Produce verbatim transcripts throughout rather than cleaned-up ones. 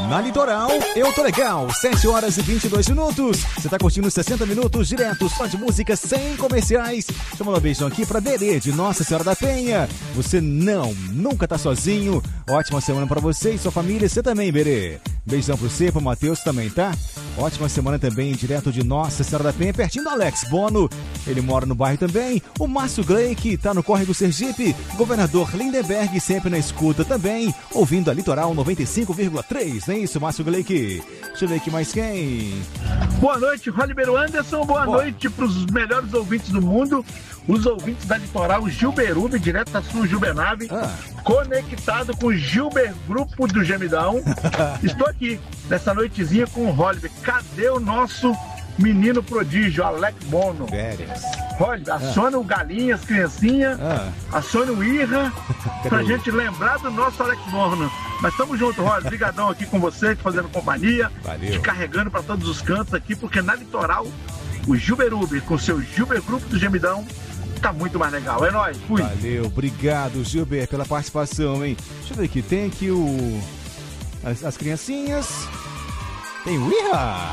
Na Litoral, eu tô legal. sete horas e vinte e dois minutos. Você tá curtindo sessenta minutos direto, só de música sem comerciais. Chamando um beijão aqui pra Berê, de Nossa Senhora da Penha. Você não, nunca tá sozinho. Ótima semana pra você e sua família. Você também, Berê. Beijão pro você, pro Matheus também, tá? Ótima semana também, direto de Nossa Senhora da Penha, pertinho do Alex Bono. Ele mora no bairro também. O Márcio Gleick tá no Córrego Sergipe. Governador Lindenberg sempre na escuta também, ouvindo a Litoral noventa e cinco vírgula três. Não é isso, Márcio Gleick? Deixa eu ver aqui mais quem. Boa noite, Rolibeiro Anderson. Boa, Boa. noite pros melhores ouvintes do mundo. Os ouvintes da Litoral, Gilberube, direto da Sul Gilbenave, ah. conectado com o Gilber Grupo do Gemidão. Estou aqui, nessa noitezinha com o Roliber. Cadê o nosso menino prodígio, Alex Bono? Férias. Roliber, aciona ah. o Galinha, as criancinhas, ah. aciona o Irra, pra gente lembrar do nosso Alex Bono. Mas estamos juntos, Roliber. Obrigadão aqui com você, te fazendo companhia, Valeu. te carregando para todos os cantos aqui, porque na Litoral, o Gilberube, com seu Gilber Grupo do Gemidão, tá muito mais legal. É nóis, fui. Valeu, obrigado, Gilber, pela participação, hein? Deixa eu ver aqui, tem aqui o... As, as criancinhas. Tem o Iha!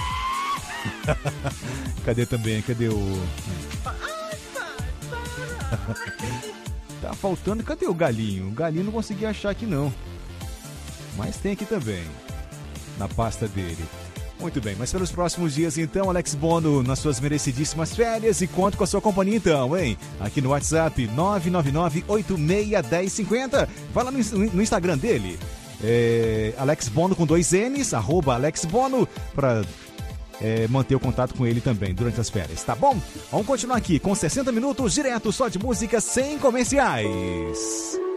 Cadê também? Cadê o... Tá faltando, cadê o galinho? O galinho não consegui achar aqui não. Mas tem aqui também, na pasta dele. Muito bem, mas pelos próximos dias então, Alex Bono nas suas merecidíssimas férias e conto com a sua companhia então, hein? Aqui no WhatsApp nove nove nove oito seis um zero cinco zero. Vai lá no, no Instagram dele, é, Alex Bono com dois N's, arroba Alex Bono, pra é, manter o contato com ele também durante as férias, tá bom? Vamos continuar aqui com sessenta minutos direto só de música sem comerciais.